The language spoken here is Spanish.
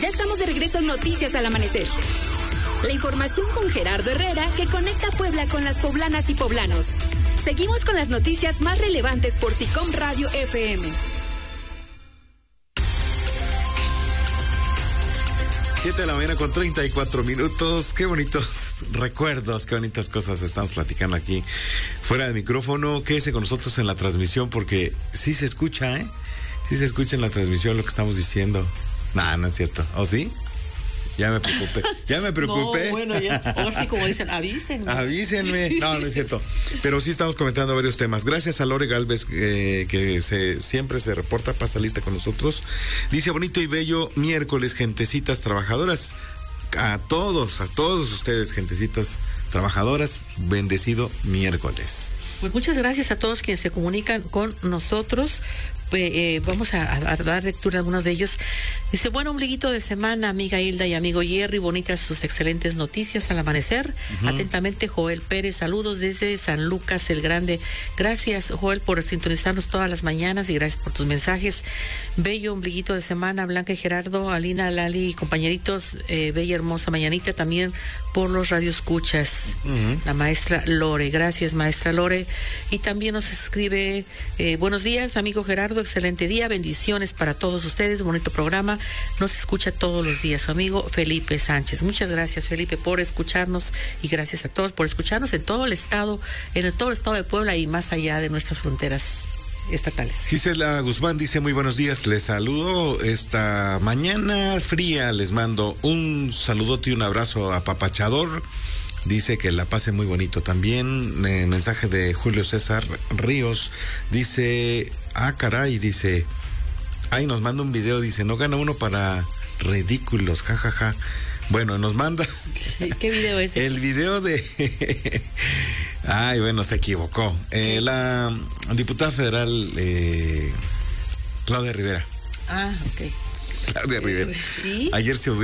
Ya estamos de regreso en Noticias al Amanecer. La información con Gerardo Herrera que conecta Puebla con las poblanas y poblanos. Seguimos con las noticias más relevantes por SICOM Radio FM. 7:34 a.m. Qué bonitos recuerdos, qué bonitas cosas estamos platicando aquí fuera de micrófono. Quédese con nosotros en la transmisión porque sí se escucha, ¿eh? Sí se escucha en la transmisión lo que estamos diciendo. No es cierto. ¿O sí? Ya me preocupé. No, bueno, ya. Ahora sí, como dicen, avísenme. Avísenme. No es cierto. Pero sí estamos comentando varios temas. Gracias a Lore Galvez, que siempre se reporta, pasa lista con nosotros. Dice, bonito y bello miércoles, gentecitas trabajadoras. A todos ustedes, gentecitas trabajadoras, bendecido miércoles. Pues muchas gracias a todos quienes se comunican con nosotros. Vamos a dar lectura a algunos de ellos. Dice, bueno, ombliguito de semana, amiga Hilda y amigo Jerry, bonitas sus excelentes noticias al amanecer. Atentamente, Joel Pérez, saludos desde San Lucas el Grande. Gracias, Joel, por sintonizarnos todas las mañanas y gracias por tus mensajes. Bello ombliguito de semana, Blanca y Gerardo, Alina, Lali y compañeritos, bella hermosa mañanita también por los radioescuchas. La maestra Lore, gracias maestra Lore. Y también nos escribe, buenos días, amigo Gerardo, excelente día, bendiciones para todos ustedes, bonito programa, nos escucha todos los días su amigo Felipe Sánchez. Muchas gracias, Felipe, por escucharnos y gracias a todos por escucharnos en todo el estado de Puebla y más allá de nuestras fronteras estatales. Gisela Guzmán dice, muy buenos días, les saludo esta mañana fría, les mando un saludote y un abrazo apapachador. Dice que la pase muy bonito también. Mensaje de Julio César Ríos. Dice, caray, dice, nos manda un video, dice, no gana uno para ridículos, jajaja. Bueno, nos manda. ¿Qué video es? El video de... se equivocó. La diputada federal Claudia Rivera. Ok. Claudia Rivera. ¿Y? Ayer se